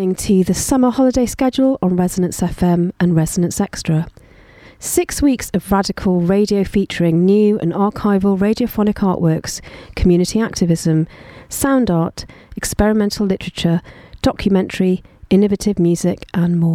listening to the summer holiday schedule on Resonance FM and Resonance Extra. 6 weeks of radical radio featuring new and archival radiophonic artworks, community activism, sound art, experimental literature, documentary, innovative music and more.